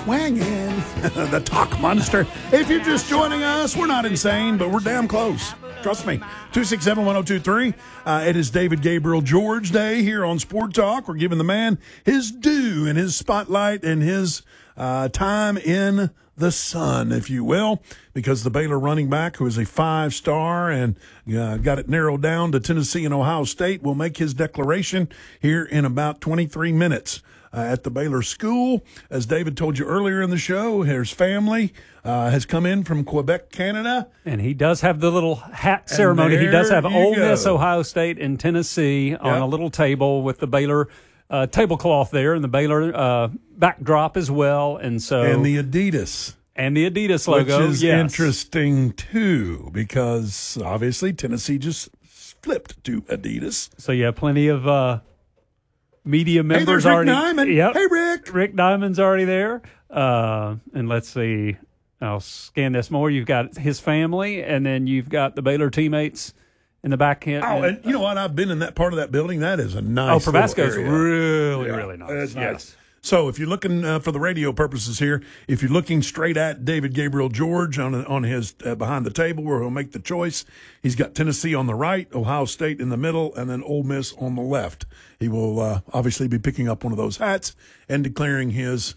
swanging. The talk monster. If you're just joining us, we're not insane, but we're damn close. Trust me. 267-1023. It is David Gabriel George Day here on Sport Talk. We're giving the man his due and his spotlight and his time in the sun, if you will, because the Baylor running back, who is a 5-star and got it narrowed down to Tennessee and Ohio State, will make his declaration here in about 23 minutes at the Baylor School. As David told you earlier in the show, his family has come in from Quebec, Canada. And he does have the little hat ceremony. He does have Ole Miss, Ohio State, and Tennessee on a little table with the Baylor tablecloth there and the Baylor backdrop as well. And the Adidas. And the Adidas logo, which is interesting, too, because obviously Tennessee just flipped to Adidas. So, yeah, plenty of media members Rick already. Nyman. Yep. Hey, Rick. Rick Nyman's already there. And let's see. I'll scan this more. You've got his family, and then you've got the Baylor teammates in the back end. Oh, and you know what? I've been in that part of that building. That is a nice Probasco's area. really nice. That's nice. Yes. So if you're looking for the radio purposes here, if you're looking straight at David Gabriel George on his behind the table where he'll make the choice, he's got Tennessee on the right, Ohio State in the middle, and then Ole Miss on the left. He will obviously be picking up one of those hats and declaring his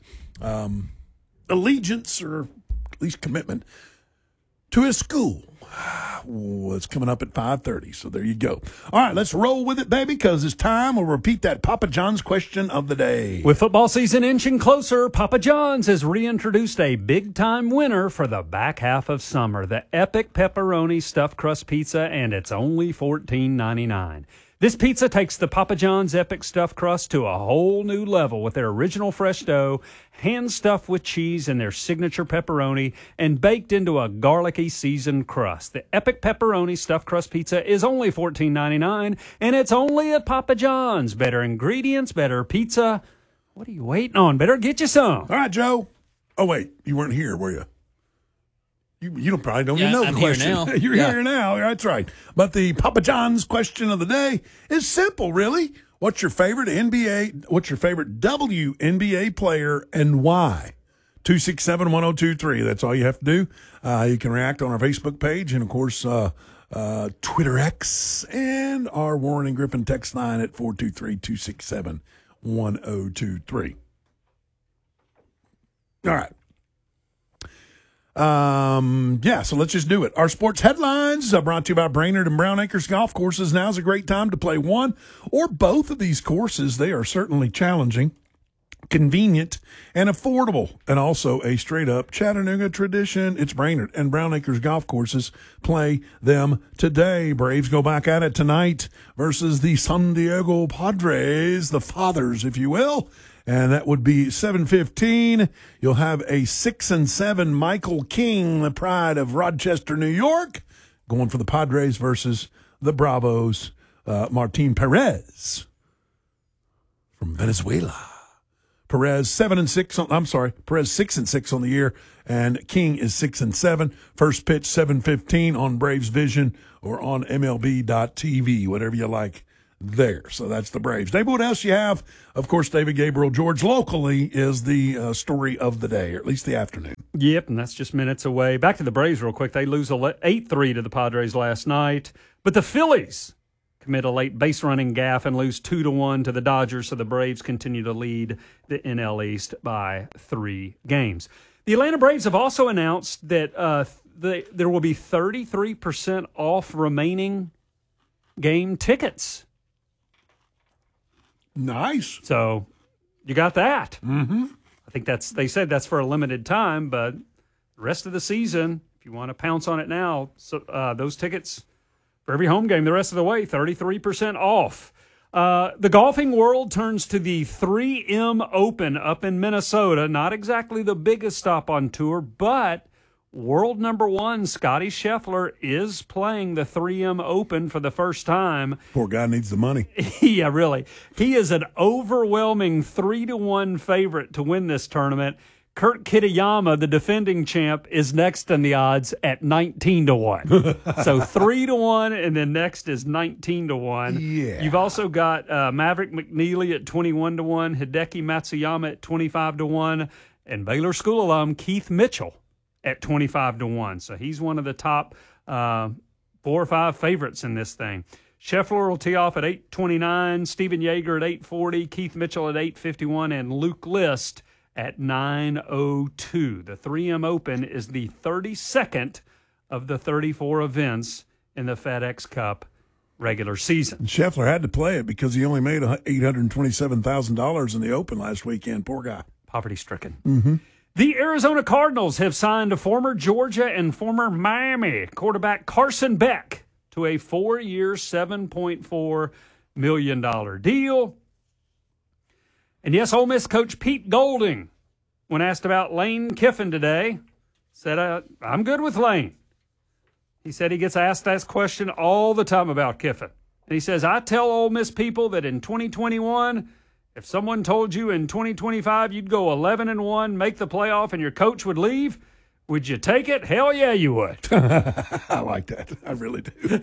allegiance, or at least commitment, to his school. It's coming up at 5:30, so there you go. All right, let's roll with it, baby, because it's time. We'll repeat that Papa John's question of the day. With football season inching closer, Papa John's has reintroduced a big-time winner for the back half of summer, the Epic Pepperoni Stuffed Crust Pizza, and it's only $14.99. This pizza takes the Papa John's Epic Stuffed Crust to a whole new level with their original fresh dough, hand-stuffed with cheese and their signature pepperoni, and baked into a garlicky seasoned crust. The Epic Pepperoni Stuffed Crust Pizza is only $14.99, and it's only at Papa John's. Better ingredients, better pizza. What are you waiting on? Better get you some. All right, Joe. Oh, wait, you weren't here, were you? You probably don't even know the question. Here now. You're here now. That's right. But the Papa John's question of the day is simple, really. What's your favorite WNBA player and why? 267-1023. That's all you have to do. You can react on our Facebook page and, of course, Twitter X and our Warren and Griffin text line at 423-267-1023. All right. So let's just do it. Our sports headlines are brought to you by Brainerd and Brown Acres Golf Courses. Now's a great time to play one or both of these courses. They are certainly challenging, convenient, and affordable, and also a straight-up Chattanooga tradition. It's Brainerd and Brown Acres Golf Courses. Play them today. Braves go back at it tonight versus the San Diego Padres, the fathers, if you will. And that would be 7:15. You'll have a 6-7 Michael King, the pride of Rochester, New York, going for the Padres versus the Bravos, Martin Perez from Venezuela. Perez 6-6 on the year, and King is 6-7. First pitch 7:15 on Braves Vision or on MLB.TV, whatever you like there. So that's the Braves. David, what else you have? Of course, David Gabriel George locally is the story of the day, or at least the afternoon. Yep, and that's just minutes away. Back to the Braves real quick. They lose 8-3 to the Padres last night. But the Phillies commit a late base running gaffe and lose 2-1 to the Dodgers, so the Braves continue to lead the NL East by 3 games. The Atlanta Braves have also announced that there will be 33% off remaining game tickets. Nice. So you got that. Mm-hmm. I think they said that's for a limited time, but the rest of the season, if you want to pounce on it now, those tickets for every home game the rest of the way, 33% off. The golfing world turns to the 3M Open up in Minnesota. Not exactly the biggest stop on tour, but world number 1, Scotty Scheffler, is playing the 3M Open for the first time. Poor guy needs the money. Yeah, really. He is an overwhelming 3-1 favorite to win this tournament. Kurt Kitayama, the defending champ, is next in the odds at 19-1. So 3-1, and then next is 19-1. Yeah. You've also got Maverick McNeely at 21-1, Hideki Matsuyama at 25-1, and Baylor School alum Keith Mitchell at 25-1. So he's one of the top 4 or 5 favorites in this thing. Scheffler will tee off at 8:29, Stephen Yeager at 8:40, Keith Mitchell at 8:51, and Luke List at 9:02. The 3M Open is the 32nd of the 34 events in the FedEx Cup regular season. And Scheffler had to play it because he only made $827,000 in the Open last weekend. Poor guy. Poverty-stricken. Mm-hmm. The Arizona Cardinals have signed a former Georgia and former Miami quarterback Carson Beck to a 4-year, $7.4 million deal. And yes, Ole Miss coach Pete Golding, when asked about Lane Kiffin today, said, I'm good with Lane. He said he gets asked that question all the time about Kiffin. And he says, I tell Ole Miss people that in 2021, if someone told you in 2025 you'd go 11-1, make the playoff, and your coach would leave, would you take it? Hell yeah, you would. I like that. I really do.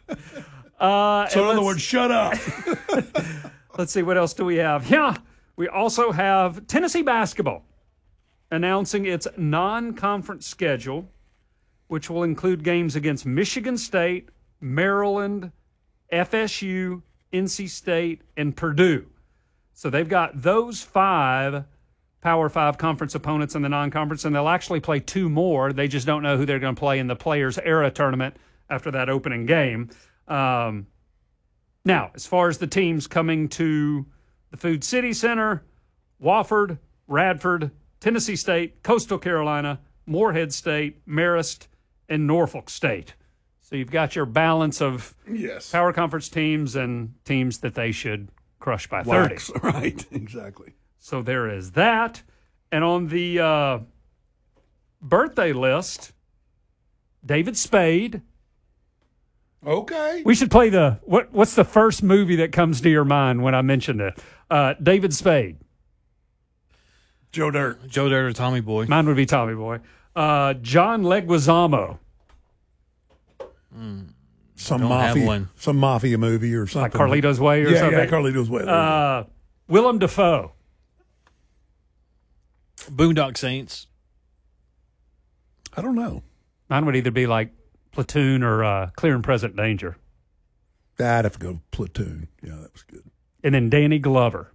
So in other words, shut up. Let's see, what else do we have? Yeah, we also have Tennessee basketball announcing its non-conference schedule, which will include games against Michigan State, Maryland, FSU, NC State, and Purdue. So they've got those 5 Power 5 conference opponents in the non-conference, and they'll actually play 2 more. They just don't know who they're going to play in the Players Era tournament after that opening game. Now, as far as the teams coming to the Food City Center, Wofford, Radford, Tennessee State, Coastal Carolina, Morehead State, Marist, and Norfolk State. So you've got your balance of Power Conference teams and teams that they should crush by 30. Right, exactly. So there is that. And on the birthday list, David Spade. Okay. We should play what's the first movie that comes to your mind when I mention it? David Spade. Joe Dirt. Joe Dirt or Tommy Boy. Mine would be Tommy Boy. John Leguizamo. Some mafia movie or something. Like Carlito's Way or something? Yeah, Carlito's Way. Willem Dafoe. Boondock Saints. I don't know. Mine would either be like Platoon or Clear and Present Danger. I'd have to go Platoon. Yeah, that was good. And then Danny Glover.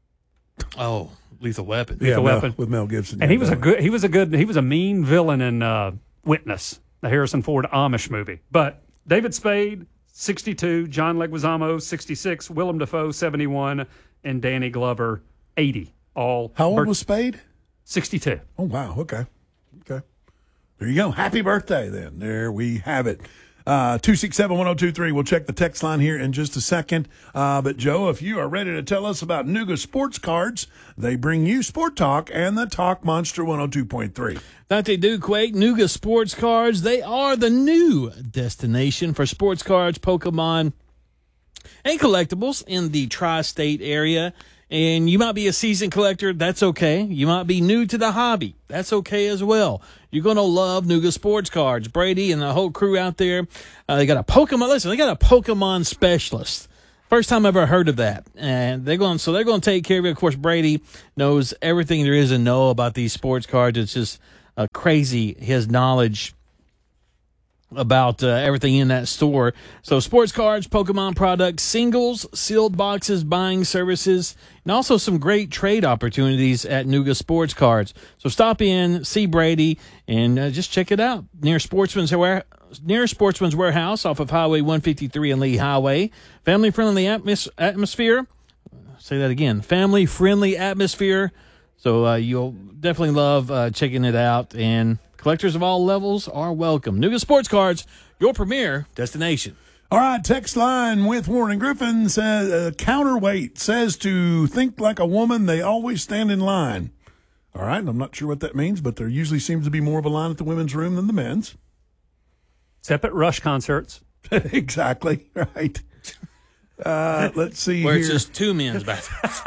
Oh, Lethal Weapon. Lethal Weapon with Mel Gibson. And he was a mean villain in Witness, the Harrison Ford Amish movie. But David Spade, 62, John Leguizamo, 66, Willem Dafoe, 71, and Danny Glover, 80. All. How old was Spade? 62. Oh, wow. Okay. There you go. Happy birthday, then. There we have it. 267-1023. We'll check the text line here in just a second. But, Joe, if you are ready to tell us about Nuga Sports Cards, they bring you Sport Talk and the Talk Monster 102.3. That they do, Quake. Nuga Sports Cards, they are the new destination for sports cards, Pokemon, and collectibles in the tri-state area. And you might be a seasoned collector. That's okay. You might be new to the hobby. That's okay as well. You're going to love Nuga Sports Cards. Brady and the whole crew out there, they got a Pokemon. Listen, they got a Pokemon specialist. First time I've ever heard of that. And they're going to take care of it. Of course, Brady knows everything there is to know about these sports cards. It's just crazy, his knowledge about everything in that store. So sports cards, Pokemon products, singles, sealed boxes, buying services, and also some great trade opportunities at Nuga Sports Cards. So stop in, see Brady, and just check it out. Near Sportsman's Warehouse off of Highway 153 and Lee Highway. Family-friendly atmosphere. Say that again. Family-friendly atmosphere. So you'll definitely love checking it out, and collectors of all levels are welcome. Nuga Sports Cards, your premier destination. All right, text line with Warren Griffin says, counterweight says to think like a woman, they always stand in line. All right, I'm not sure what that means, but there usually seems to be more of a line at the women's room than the men's. Except at Rush concerts. Exactly, right. Let's see Where here. it's just two men's bathrooms.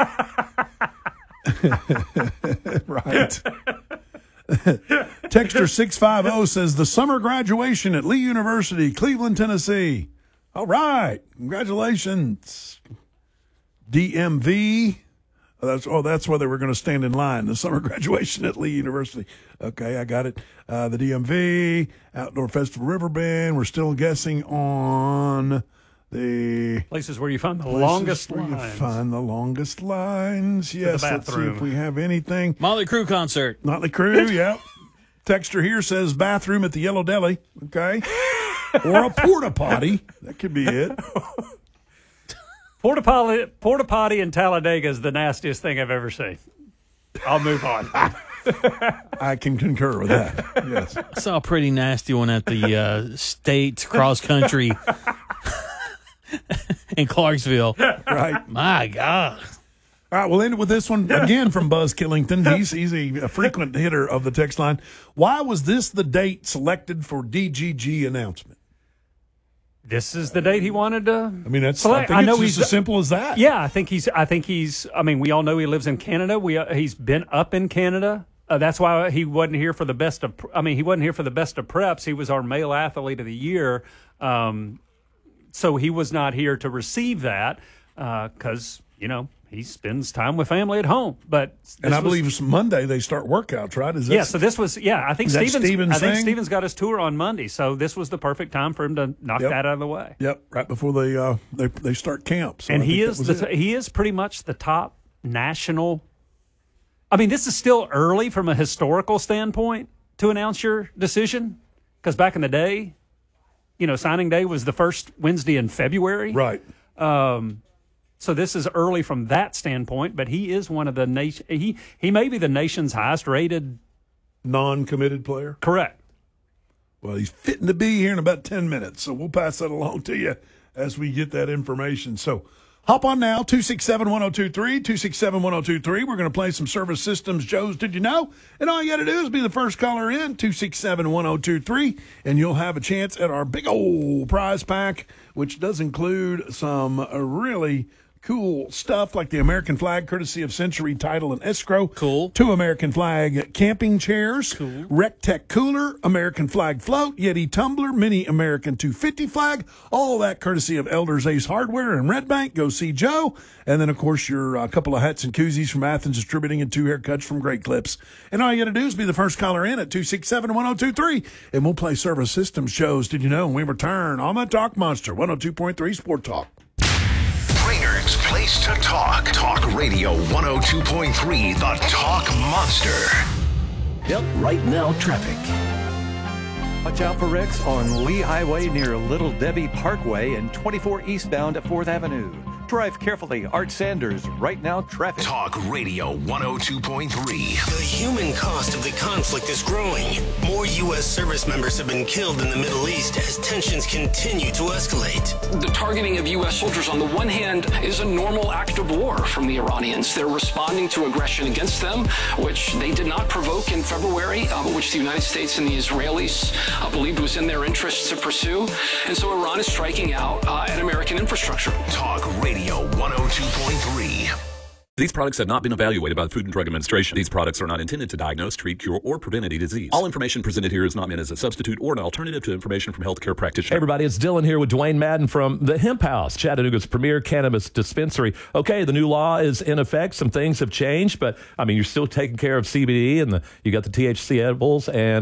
Right. Texter 650 says the summer graduation at Lee University, Cleveland, Tennessee. All right. Congratulations. DMV. That's where they were going to stand in line. The summer graduation at Lee University. Okay, I got it. The DMV, Outdoor Festival Riverbend. We're still guessing on the places where you find the longest lines. You find the longest lines. Yes, let's see if we have anything. Motley Crue concert. Motley Crue, yeah. Texter here says bathroom at the Yellow Deli. Okay. Or a porta potty. That could be it. Porta potty in Talladega is the nastiest thing I've ever seen. I'll move on. I can concur with that. Yes. I saw a pretty nasty one at the state cross country in Clarksville. Right. My God. All right, we'll end it with this one again from Buzz Killington. He's a frequent hitter of the text line. Why was this the date selected for DGG announcement? This is the date he wanted to. I mean, I think it's just as simple as that. Yeah, I think he's. I mean, we all know he lives in Canada. He's been up in Canada. That's why he wasn't here for the best of. I mean, he wasn't here for the best of preps. He was our male athlete of the year. So he was not here to receive that because he spends time with family at home. But I believe it's Monday they start workouts, right? So this was I think Stevens got his tour on Monday, so this was the perfect time for him to knock that out of the way. Yep, right before they start camp. So and he is pretty much the top national. I mean, this is still early from a historical standpoint to announce your decision, because back in the day, signing day was the first Wednesday in February, right? So this is early from that standpoint, but he is one of the nation. He may be the nation's highest rated non-committed player. Correct. Well, he's fitting to be here in about 10 minutes, so we'll pass that along to you as we get that information. So hop on now, 267-1023, 267-1023. We're going to play some Service Systems Joe's Did You Know? And all you got to do is be the first caller in, 267-1023, and you'll have a chance at our big old prize pack, which does include some really cool stuff like the American flag, courtesy of Century Title and Escrow. Cool. 2 American flag camping chairs. Cool. Rec-Tec cooler, American flag float, Yeti tumbler, mini American 250 flag. All that courtesy of Elders Ace Hardware and Red Bank. Go see Joe. And then, of course, your couple of hats and koozies from Athens Distributing and 2 haircuts from Great Clips. And all you got to do is be the first caller in at 267-1023. And we'll play Service Systems Shows. Did you know? When we return on the Talk Monster, 102.3 Sport Talk. Brainerd's Place to Talk. Talk Radio 102.3, the Talk Monster. Yep, right now, traffic. Watch out for wrecks on Lee Highway near Little Debbie Parkway and 24 eastbound at 4th Avenue. Drive carefully. Art Sanders, Right Now Traffic. Talk Radio 102.3. The human cost of the conflict is growing. More U.S. service members have been killed in the Middle East as tensions continue to escalate. The targeting of U.S. soldiers on the one hand is a normal act of war from the Iranians. They're responding to aggression against them, which they did not provoke in February, but which the United States and the Israelis believed was in their interests to pursue. And so Iran is striking out at American infrastructure. Talk Radio 102.3. These products have not been evaluated by the Food and Drug Administration. These products are not intended to diagnose, treat, cure, or prevent any disease. All information presented here is not meant as a substitute or an alternative to information from healthcare practitioners. Hey everybody, it's Dylan here with Dwayne Madden from the Hemp House, Chattanooga's premier cannabis dispensary. Okay, the new law is in effect. Some things have changed, but I mean, you're still taking care of CBD and you got the THC edibles and